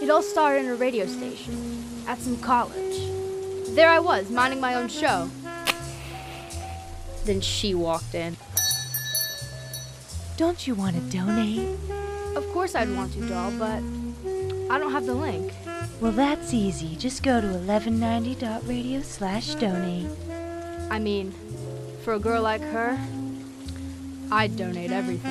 It all started in a radio station at some college. There I was, minding my own show. Then she walked in. Don't you want to donate? Of course I'd want to, doll, but I don't have the link. Well, that's easy. Just go to 1190.radio/donate. I mean, for a girl like her, I'd donate everything.